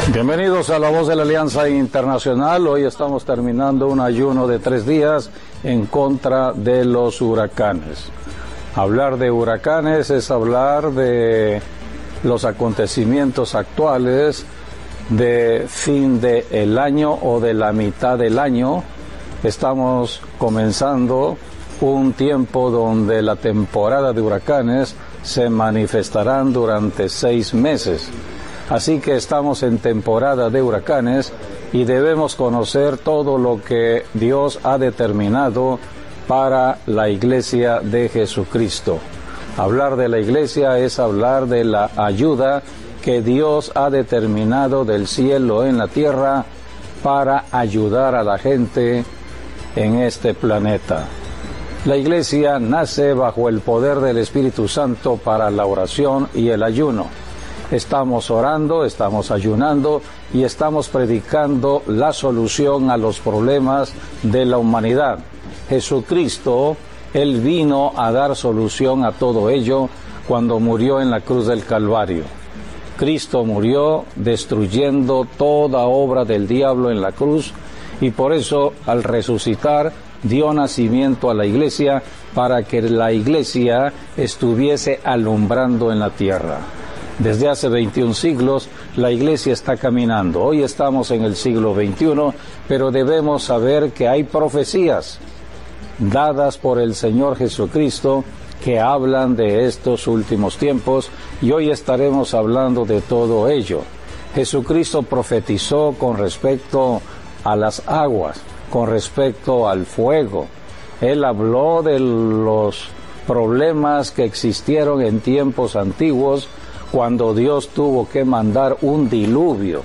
Bienvenidos a La Voz de la Alianza Internacional. Hoy estamos terminando un ayuno de 3 días en contra de los huracanes. Hablar de huracanes es hablar de los acontecimientos actuales de fin del año o de la mitad del año. Estamos comenzando un tiempo donde la temporada de huracanes se manifestarán durante 6 meses. Así que estamos en temporada de huracanes y debemos conocer todo lo que Dios ha determinado para la Iglesia de Jesucristo. Hablar de la Iglesia es hablar de la ayuda que Dios ha determinado del cielo en la tierra para ayudar a la gente en este planeta. La Iglesia nace bajo el poder del Espíritu Santo para la oración y el ayuno. Estamos orando, estamos ayunando y estamos predicando la solución a los problemas de la humanidad. Jesucristo, Él vino a dar solución a todo ello cuando murió en la cruz del Calvario. Cristo murió destruyendo toda obra del diablo en la cruz y por eso al resucitar dio nacimiento a la Iglesia para que la Iglesia estuviese alumbrando en la tierra. Desde hace 21 siglos la Iglesia está caminando. Hoy estamos en el siglo XXI, pero debemos saber que hay profecías dadas por el Señor Jesucristo que hablan de estos últimos tiempos y hoy estaremos hablando de todo ello. Jesucristo profetizó con respecto a las aguas, con respecto al fuego. Él habló de los problemas que existieron en tiempos antiguos cuando Dios tuvo que mandar un diluvio.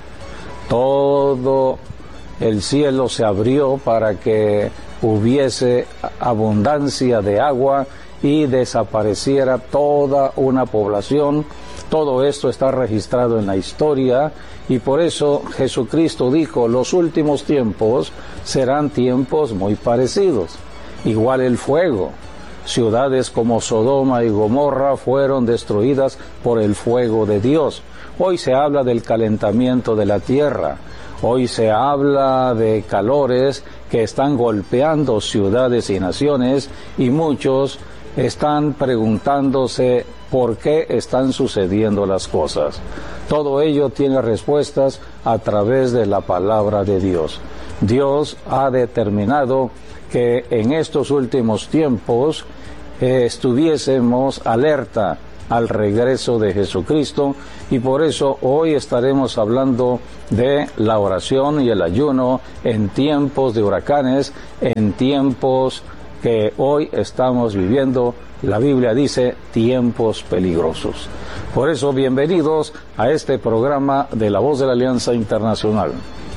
Todo el cielo se abrió para que hubiese abundancia de agua y desapareciera toda una población. Todo esto está registrado en la historia y por eso Jesucristo dijo, los últimos tiempos serán tiempos muy parecidos. Igual el fuego. Ciudades como Sodoma y Gomorra fueron destruidas por el fuego de Dios. Hoy se habla del calentamiento de la tierra. Hoy se habla de calores que están golpeando ciudades y naciones y muchos están preguntándose por qué están sucediendo las cosas. Todo ello tiene respuestas a través de la palabra de Dios. Dios ha determinado que en estos últimos tiempos estuviésemos alerta al regreso de Jesucristo y por eso hoy estaremos hablando de la oración y el ayuno en tiempos de huracanes, en tiempos que hoy estamos viviendo. La Biblia dice tiempos peligrosos. Por eso bienvenidos a este programa de La Voz de la Alianza Internacional.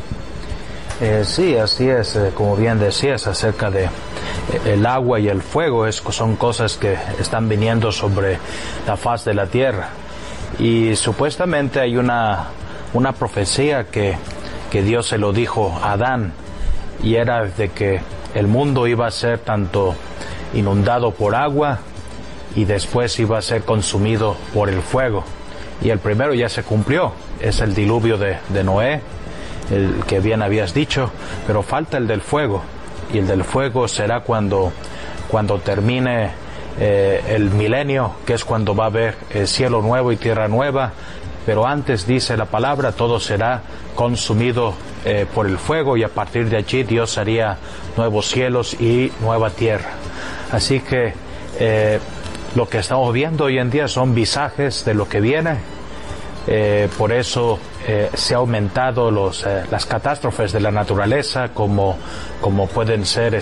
Sí, así es, como bien decías acerca de el agua y el fuego, son cosas que están viniendo sobre la faz de la tierra. Y supuestamente hay una profecía que Dios se lo dijo a Adán, y era de que el mundo iba a ser tanto inundado por agua y después iba a ser consumido por el fuego. Y el primero ya se cumplió, es el diluvio de Noé, el que bien habías dicho, pero falta el del fuego, y el del fuego será cuando termine el milenio, que es cuando va a haber cielo nuevo y tierra nueva, pero antes dice la palabra, todo será consumido por el fuego y a partir de allí Dios haría nuevos cielos y nueva tierra. Así que lo que estamos viendo hoy en día son visajes de lo que viene. Por eso se ha aumentado las catástrofes de la naturaleza, como pueden ser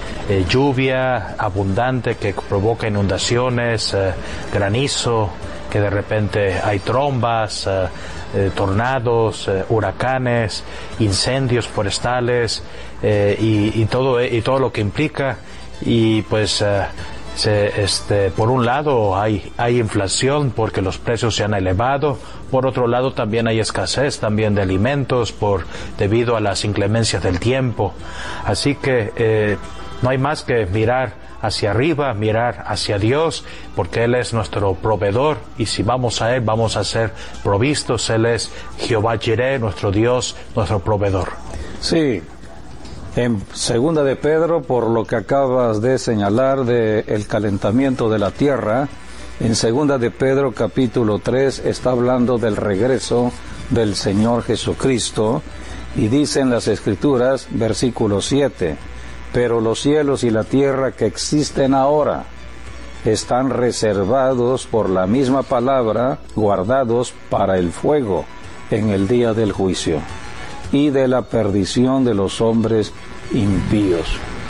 lluvia abundante que provoca inundaciones, granizo, que de repente hay trombas, tornados, huracanes, incendios forestales y todo lo que implica. Y pues por un lado hay inflación porque los precios se han elevado, por otro lado también hay escasez también de alimentos debido a las inclemencias del tiempo. Así que no hay más que mirar hacia arriba, mirar hacia Dios, porque Él es nuestro proveedor, y si vamos a Él, vamos a ser provistos. Él es Jehová Jireh, nuestro Dios, nuestro proveedor. Sí, en segunda de Pedro, por lo que acabas de señalar del calentamiento de la tierra, en segunda de Pedro capítulo 3 está hablando del regreso del Señor Jesucristo, y dicen las Escrituras, versículo 7, pero los cielos y la tierra que existen ahora están reservados por la misma palabra, guardados para el fuego en el día del juicio y de la perdición de los hombres impíos.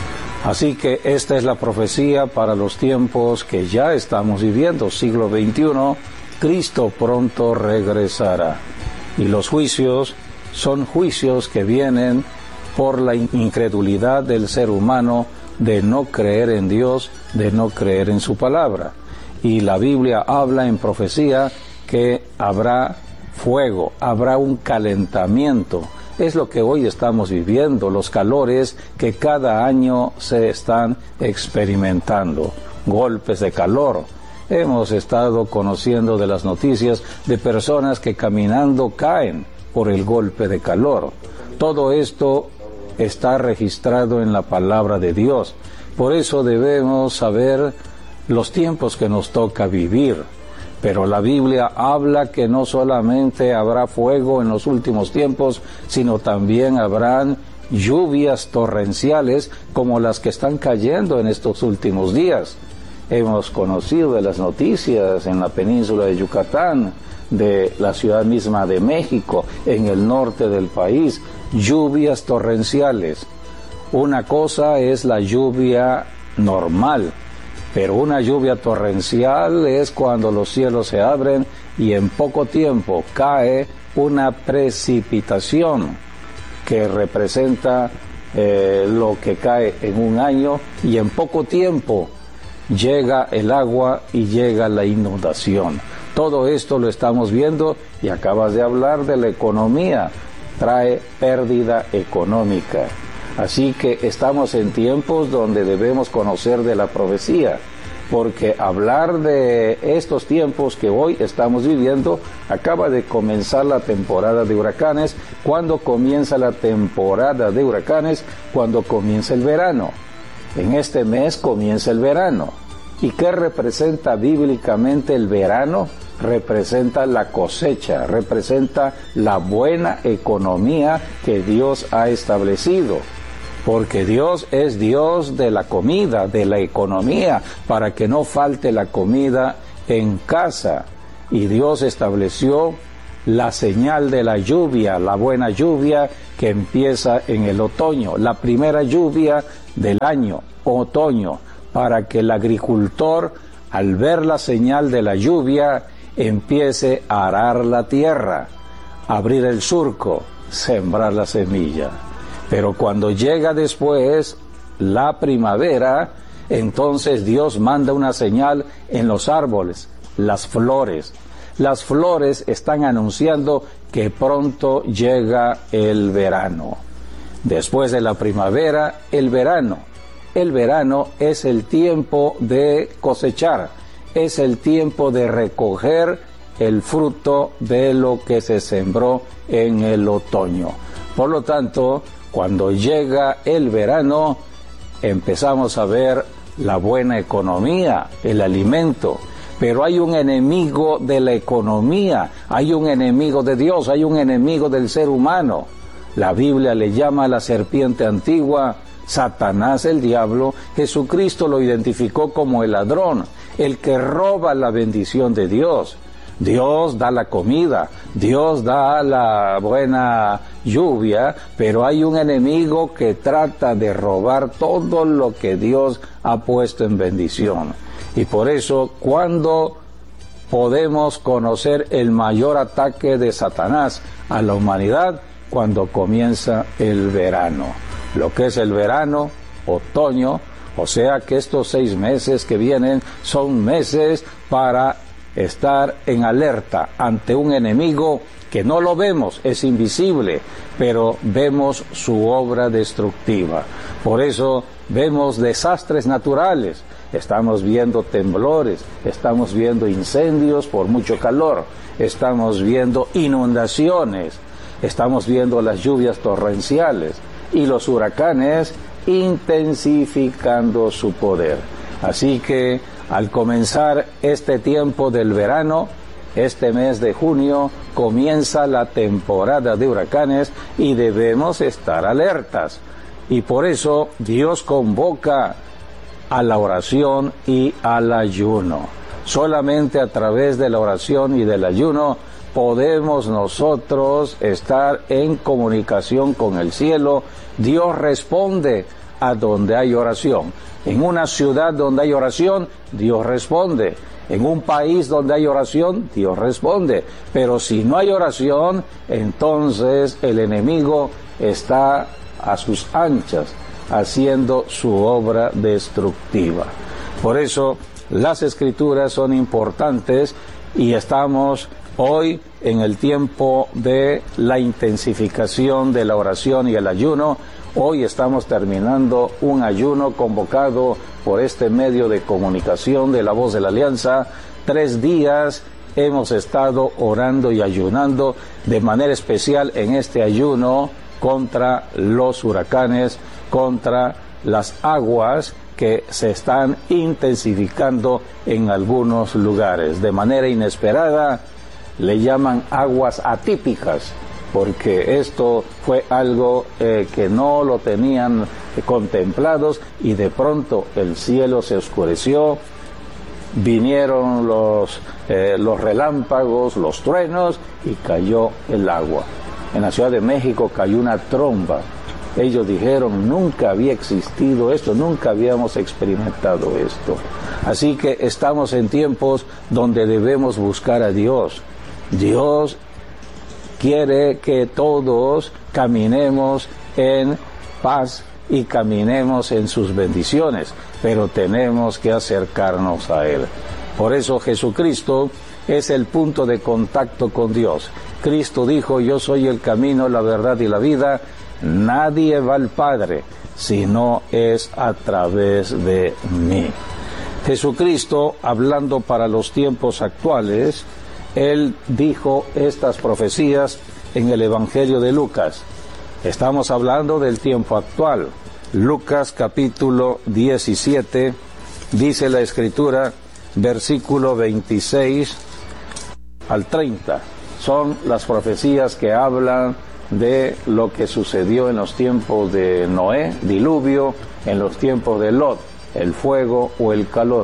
Así que esta es la profecía para los tiempos que ya estamos viviendo, siglo XXI. Cristo pronto regresará, y los juicios son juicios que vienen por la incredulidad del ser humano de no creer en Dios, de no creer en su palabra. Y la Biblia habla en profecía que habrá fuego, habrá un calentamiento. Es lo que hoy estamos viviendo, los calores que cada año se están experimentando, golpes de calor. Hemos estado conociendo de las noticias de personas que caminando caen por el golpe de calor. Todo esto está registrado en la palabra de Dios. Por eso debemos saber los tiempos que nos toca vivir. Pero la Biblia habla que no solamente habrá fuego en los últimos tiempos, sino también habrán lluvias torrenciales como las que están cayendo en estos últimos días. Hemos conocido de las noticias en la península de Yucatán, de la ciudad misma de México, en el norte del país, lluvias torrenciales. Una cosa es la lluvia normal, pero una lluvia torrencial es cuando los cielos se abren y en poco tiempo cae una precipitación que representa lo que cae en un año, y en poco tiempo llega el agua y llega la inundación. Todo esto lo estamos viendo, y acabas de hablar de la economía, trae pérdida económica. Así que estamos en tiempos donde debemos conocer de la profecía, porque hablar de estos tiempos que hoy estamos viviendo, acaba de comenzar la temporada de huracanes. ¿Cuándo comienza la temporada de huracanes? Cuando comienza el verano. En este mes comienza el verano. ¿Y qué representa bíblicamente el verano? Representa la cosecha, representa la buena economía que Dios ha establecido. Porque Dios es Dios de la comida, de la economía, para que no falte la comida en casa. Y Dios estableció la señal de la lluvia, la buena lluvia que empieza en el otoño, la primera lluvia del año, otoño, para que el agricultor, al ver la señal de la lluvia, empiece a arar la tierra, abrir el surco, sembrar la semilla. Pero cuando llega después la primavera, entonces Dios manda una señal en los árboles, las flores. Las flores están anunciando que pronto llega el verano. Después de la primavera, el verano. El verano es el tiempo de cosechar, es el tiempo de recoger el fruto de lo que se sembró en el otoño. Por lo tanto, cuando llega el verano, empezamos a ver la buena economía, el alimento. Pero hay un enemigo de la economía, hay un enemigo de Dios, hay un enemigo del ser humano. La Biblia le llama a la serpiente antigua Satanás, el diablo. Jesucristo lo identificó como el ladrón, el que roba la bendición de Dios. Dios da la comida, Dios da la buena lluvia, pero hay un enemigo que trata de robar todo lo que Dios ha puesto en bendición. Y por eso, cuando podemos conocer el mayor ataque de Satanás a la humanidad, cuando comienza el verano. Lo que es el verano, otoño, o sea que estos 6 meses que vienen son meses para estar en alerta ante un enemigo que no lo vemos, es invisible, pero vemos su obra destructiva. Por eso vemos desastres naturales, estamos viendo temblores, estamos viendo incendios por mucho calor, estamos viendo inundaciones, estamos viendo las lluvias torrenciales y los huracanes intensificando su poder. Así que al comenzar este tiempo del verano, este mes de junio, comienza la temporada de huracanes y debemos estar alertas. Y por eso Dios convoca a la oración y al ayuno. Solamente a través de la oración y del ayuno podemos nosotros estar en comunicación con el cielo. Dios responde a donde hay oración. En una ciudad donde hay oración, Dios responde. En un país donde hay oración, Dios responde. Pero si no hay oración, entonces el enemigo está a sus anchas, haciendo su obra destructiva. Por eso las escrituras son importantes y estamos hoy en el tiempo de la intensificación de la oración y el ayuno. Hoy estamos terminando un ayuno convocado por este medio de comunicación de La Voz de la Alianza. 3 días hemos estado orando y ayunando de manera especial en este ayuno contra los huracanes, contra las aguas que se están intensificando en algunos lugares. De manera inesperada, le llaman aguas atípicas, porque esto fue algo que no lo tenían contemplados y de pronto el cielo se oscureció, vinieron los relámpagos, los truenos y cayó el agua. En la Ciudad de México cayó una tromba. Ellos dijeron, nunca había existido esto, nunca habíamos experimentado esto. Así que estamos en tiempos donde debemos buscar a Dios. Dios quiere que todos caminemos en paz y caminemos en sus bendiciones, pero tenemos que acercarnos a Él. Por eso Jesucristo es el punto de contacto con Dios. Cristo dijo, yo soy el camino, la verdad y la vida. Nadie va al Padre si no es a través de mí. Jesucristo, hablando para los tiempos actuales, Él dijo estas profecías en el Evangelio de Lucas. Estamos hablando del tiempo actual. Lucas capítulo 17, dice la Escritura, versículo 26 al 30. Son las profecías que hablan de lo que sucedió en los tiempos de Noé, diluvio, en los tiempos de Lot, el fuego o el calor.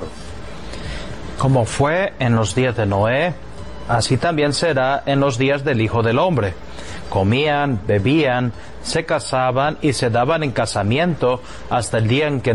Como fue en los días de Noé, así también será en los días del Hijo del Hombre. Comían, bebían, se casaban y se daban en casamiento hasta el día en que